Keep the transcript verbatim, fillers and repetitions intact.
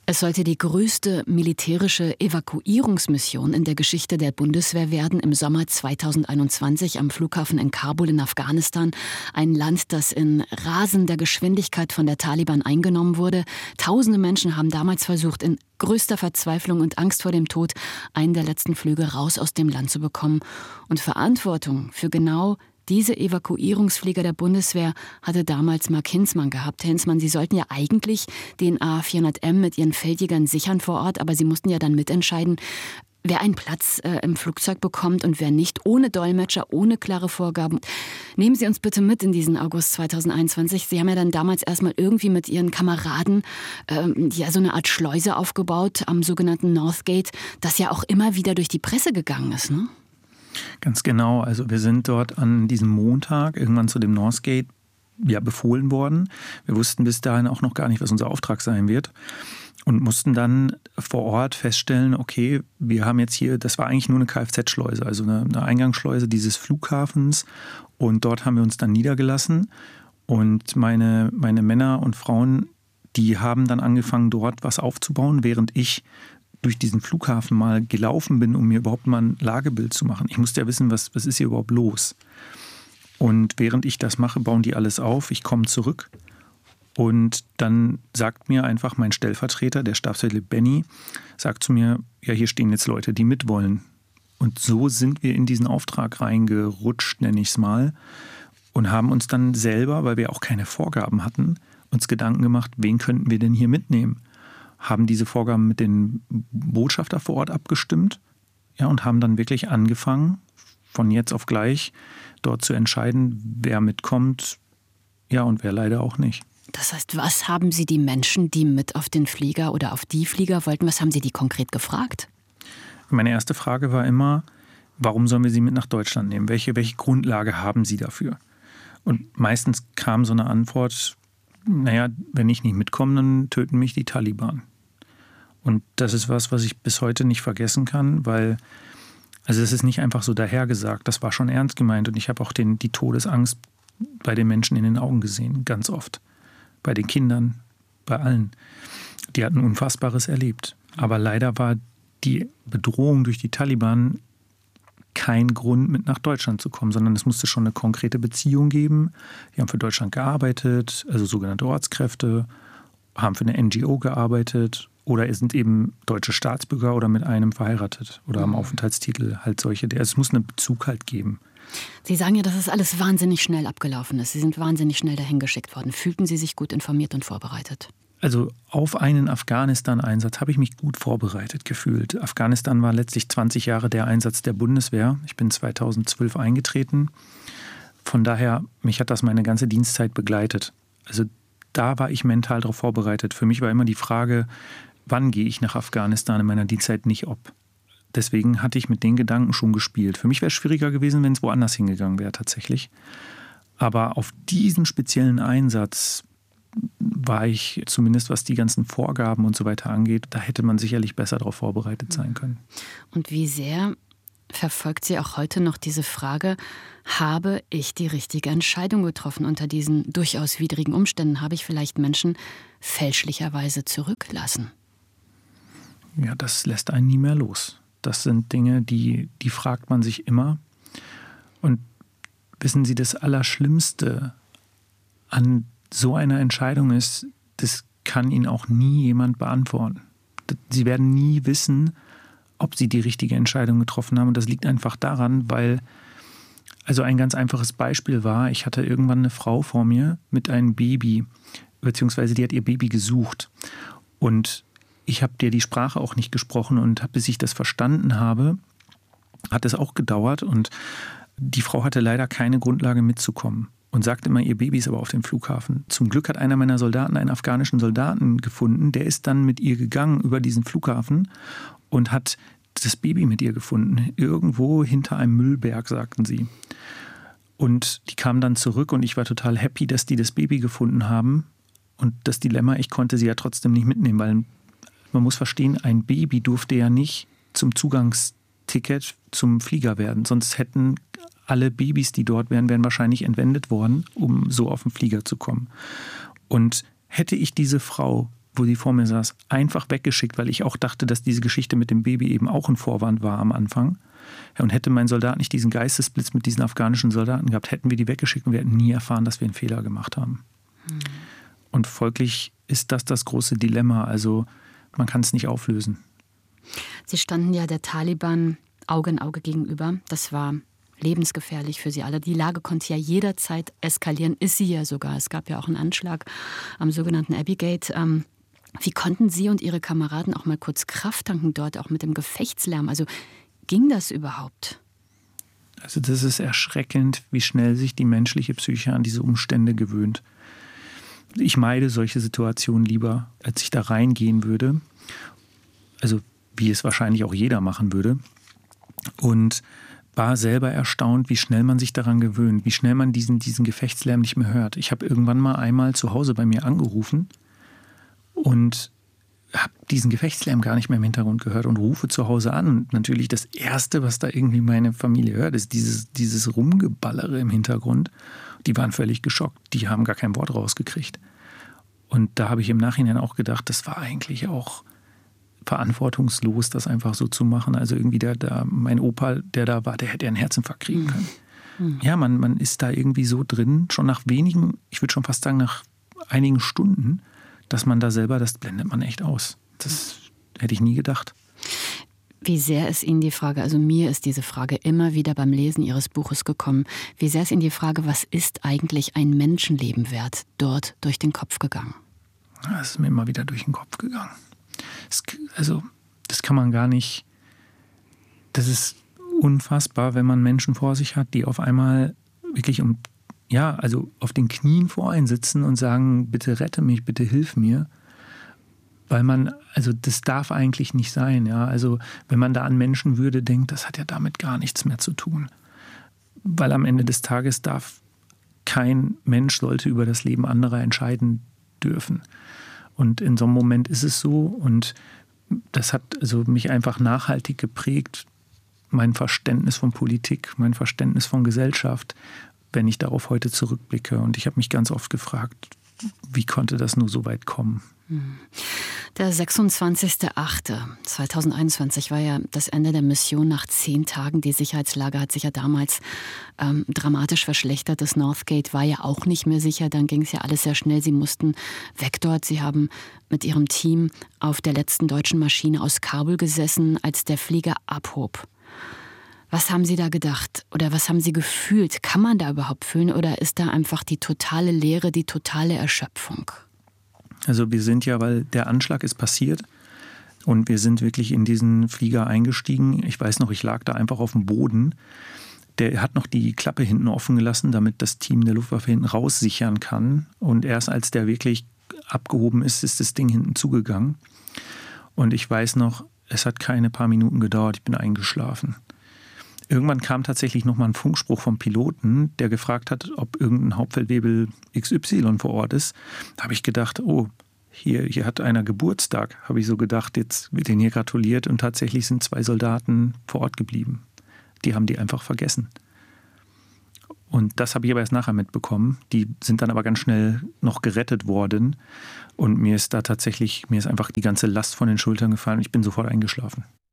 Es sollte die größte militärische Evakuierungsmission in der Geschichte der Bundeswehr werden im Sommer zweitausendeinundzwanzig am Flughafen in Kabul in Afghanistan. Ein Land, das in rasender Geschwindigkeit von der Taliban eingenommen wurde. Tausende Menschen haben damals versucht, in größter Verzweiflung und Angst vor dem Tod einen der letzten Flüge raus aus dem Land zu bekommen. Und Verantwortung für genau diese Evakuierungsflieger der Bundeswehr hatte damals Mark Hinzmann gehabt. Herr Hinzmann, Sie sollten ja eigentlich den A vierhundert M mit Ihren Feldjägern sichern vor Ort, aber Sie mussten ja dann mitentscheiden, wer einen Platz äh, im Flugzeug bekommt und wer nicht, ohne Dolmetscher, ohne klare Vorgaben. Nehmen Sie uns bitte mit in diesen August zweitausendeinundzwanzig. Sie haben ja dann damals erstmal irgendwie mit Ihren Kameraden ähm, ja, so eine Art Schleuse aufgebaut am sogenannten Northgate, das ja auch immer wieder durch die Presse gegangen ist, ne? Ganz genau. Also wir sind dort an diesem Montag irgendwann zu dem Northgate ja, befohlen worden. Wir wussten bis dahin auch noch gar nicht, was unser Auftrag sein wird. Und mussten dann vor Ort feststellen, okay, wir haben jetzt hier, das war eigentlich nur eine Kfz-Schleuse, also eine, eine Eingangsschleuse dieses Flughafens. Und dort haben wir uns dann niedergelassen. Und meine, meine Männer und Frauen, die haben dann angefangen, dort was aufzubauen, während ich durch diesen Flughafen mal gelaufen bin, um mir überhaupt mal ein Lagebild zu machen. Ich musste ja wissen, was, was ist hier überhaupt los. Und während ich das mache, bauen die alles auf. Ich komme zurück und dann sagt mir einfach mein Stellvertreter, der Stabsfeldwebel Benny, sagt zu mir, ja, hier stehen jetzt Leute, die mitwollen. Und so sind wir in diesen Auftrag reingerutscht, nenne ich es mal, und haben uns dann selber, weil wir auch keine Vorgaben hatten, uns Gedanken gemacht, wen könnten wir denn hier mitnehmen? Haben diese Vorgaben mit den Botschafter vor Ort abgestimmt, ja, und haben dann wirklich angefangen, von jetzt auf gleich dort zu entscheiden, wer mitkommt, ja, und wer leider auch nicht. Das heißt, was haben Sie die Menschen, die mit auf den Flieger oder auf die Flieger wollten, was haben Sie die konkret gefragt? Meine erste Frage war immer, warum sollen wir sie mit nach Deutschland nehmen? Welche, welche Grundlage haben Sie dafür? Und meistens kam so eine Antwort, naja, wenn ich nicht mitkomme, dann töten mich die Taliban. Und das ist was, was ich bis heute nicht vergessen kann, weil, also es ist nicht einfach so dahergesagt, das war schon ernst gemeint. Und ich habe auch den, die Todesangst bei den Menschen in den Augen gesehen, ganz oft. Bei den Kindern, bei allen. Die hatten Unfassbares erlebt. Aber leider war die Bedrohung durch die Taliban kein Grund, mit nach Deutschland zu kommen, sondern es musste schon eine konkrete Beziehung geben. Die haben für Deutschland gearbeitet, also sogenannte Ortskräfte, haben für eine N G O gearbeitet oder sind eben deutsche Staatsbürger oder mit einem verheiratet oder haben Aufenthaltstitel, halt solche. Es muss einen Bezug halt geben. Sie sagen ja, dass es alles wahnsinnig schnell abgelaufen ist. Sie sind wahnsinnig schnell dahin geschickt worden. Fühlten Sie sich gut informiert und vorbereitet? Also auf einen Afghanistan-Einsatz habe ich mich gut vorbereitet gefühlt. Afghanistan war letztlich zwanzig Jahre der Einsatz der Bundeswehr. Ich bin zweitausendzwölf eingetreten. Von daher, mich hat das meine ganze Dienstzeit begleitet. Also da war ich mental darauf vorbereitet. Für mich war immer die Frage, wann gehe ich nach Afghanistan in meiner Dienstzeit, nicht ob. Deswegen hatte ich mit den Gedanken schon gespielt. Für mich wäre es schwieriger gewesen, wenn es woanders hingegangen wäre tatsächlich. Aber auf diesen speziellen Einsatz war ich, zumindest was die ganzen Vorgaben und so weiter angeht, da hätte man sicherlich besser darauf vorbereitet sein können. Und wie sehr verfolgt Sie auch heute noch diese Frage, habe ich die richtige Entscheidung getroffen unter diesen durchaus widrigen Umständen? Habe ich vielleicht Menschen fälschlicherweise zurücklassen? Ja, das lässt einen nie mehr los. Das sind Dinge, die, die fragt man sich immer. Und wissen Sie, das Allerschlimmste an so eine Entscheidung ist, das kann Ihnen auch nie jemand beantworten. Sie werden nie wissen, ob Sie die richtige Entscheidung getroffen haben. Und das liegt einfach daran, weil, also ein ganz einfaches Beispiel war, ich hatte irgendwann eine Frau vor mir mit einem Baby, beziehungsweise die hat ihr Baby gesucht. Und ich habe dir die Sprache auch nicht gesprochen und bis ich das verstanden habe, hat es auch gedauert. Und die Frau hatte leider keine Grundlage mitzukommen. Und sagt immer, ihr Baby ist aber auf dem Flughafen. Zum Glück hat einer meiner Soldaten einen afghanischen Soldaten gefunden, der ist dann mit ihr gegangen über diesen Flughafen und hat das Baby mit ihr gefunden. Irgendwo hinter einem Müllberg, sagten sie. Und die kamen dann zurück und ich war total happy, dass die das Baby gefunden haben. Und das Dilemma, ich konnte sie ja trotzdem nicht mitnehmen, weil man muss verstehen, ein Baby durfte ja nicht zum Zugangsticket zum Flieger werden. Sonst hätten alle Babys, die dort wären, wären wahrscheinlich entwendet worden, um so auf den Flieger zu kommen. Und hätte ich diese Frau wo sie vor mir saß, einfach weggeschickt, weil ich auch dachte, dass diese Geschichte mit dem Baby eben auch ein Vorwand war am Anfang. Ja, und hätte mein Soldat nicht diesen Geistesblitz mit diesen afghanischen Soldaten gehabt, hätten wir die weggeschickt und wir hätten nie erfahren, dass wir einen Fehler gemacht haben. Mhm. Und folglich ist das das große Dilemma. Also man kann es nicht auflösen. Sie standen ja der Taliban Auge in Auge gegenüber. Das war lebensgefährlich für sie alle. Die Lage konnte ja jederzeit eskalieren, ist sie ja sogar. Es gab ja auch einen Anschlag am sogenannten Abbey-Gate. Ähm, wie konnten Sie und Ihre Kameraden auch mal kurz Kraft tanken dort, auch mit dem Gefechtslärm? Also ging das überhaupt? Also das ist erschreckend, wie schnell sich die menschliche Psyche an diese Umstände gewöhnt. Ich meide solche Situationen lieber, als ich da reingehen würde. Also wie es wahrscheinlich auch jeder machen würde. Und war selber erstaunt, wie schnell man sich daran gewöhnt, wie schnell man diesen, diesen Gefechtslärm nicht mehr hört. Ich habe irgendwann mal einmal zu Hause bei mir angerufen und habe diesen Gefechtslärm gar nicht mehr im Hintergrund gehört und rufe zu Hause an. Und natürlich das Erste, was da irgendwie meine Familie hört, ist dieses, dieses Rumgeballere im Hintergrund. Die waren völlig geschockt. Die haben gar kein Wort rausgekriegt. Und da habe ich im Nachhinein auch gedacht, das war eigentlich auch verantwortungslos, das einfach so zu machen. Also irgendwie der, der, mein Opa, der da war, der hätte einen Herzinfarkt kriegen können. Mhm. Ja, man, man ist da irgendwie so drin, schon nach wenigen, ich würde schon fast sagen, nach einigen Stunden, dass man da selber, das blendet man echt aus. Das hätte ich nie gedacht. Wie sehr ist Ihnen die Frage, also mir ist diese Frage immer wieder beim Lesen Ihres Buches gekommen, wie sehr ist Ihnen die Frage, was ist eigentlich ein Menschenleben wert, dort durch den Kopf gegangen? Das ist mir immer wieder durch den Kopf gegangen. Das, also, das kann man gar nicht, das ist unfassbar, wenn man Menschen vor sich hat, die auf einmal wirklich um, ja, also auf den Knien vor einen sitzen und sagen, bitte rette mich, bitte hilf mir. Weil man, also das darf eigentlich nicht sein, ja. Also wenn man da an Menschenwürde denkt, das hat ja damit gar nichts mehr zu tun. Weil am Ende des Tages darf kein Mensch, sollte über das Leben anderer entscheiden dürfen. Und in so einem Moment ist es so und das hat also mich einfach nachhaltig geprägt, mein Verständnis von Politik, mein Verständnis von Gesellschaft, wenn ich darauf heute zurückblicke. Und ich habe mich ganz oft gefragt, wie konnte das nur so weit kommen? Der sechsundzwanzigster achte zweitausendeinundzwanzig war ja das Ende der Mission nach zehn Tagen. Die Sicherheitslage hat sich ja damals ähm, dramatisch verschlechtert. Das Northgate war ja auch nicht mehr sicher. Dann ging es ja alles sehr schnell. Sie mussten weg dort. Sie haben mit ihrem Team auf der letzten deutschen Maschine aus Kabul gesessen, als der Flieger abhob. Was haben Sie da gedacht oder was haben Sie gefühlt? Kann man da überhaupt fühlen oder ist da einfach die totale Leere, die totale Erschöpfung? Also wir sind ja, weil der Anschlag ist passiert und wir sind wirklich in diesen Flieger eingestiegen. Ich weiß noch, ich lag da einfach auf dem Boden. Der hat noch die Klappe hinten offen gelassen, damit das Team der Luftwaffe hinten raussichern kann. Und erst als der wirklich abgehoben ist, ist das Ding hinten zugegangen. Und ich weiß noch, es hat keine paar Minuten gedauert, ich bin eingeschlafen. Irgendwann kam tatsächlich nochmal ein Funkspruch vom Piloten, der gefragt hat, ob irgendein Hauptfeldwebel X Y vor Ort ist. Da habe ich gedacht, oh, hier, hier hat einer Geburtstag, habe ich so gedacht, jetzt wird denen hier gratuliert und tatsächlich sind zwei Soldaten vor Ort geblieben. Die haben die einfach vergessen. Und das habe ich aber erst nachher mitbekommen. Die sind dann aber ganz schnell noch gerettet worden und mir ist da tatsächlich, mir ist einfach die ganze Last von den Schultern gefallen und ich bin sofort eingeschlafen.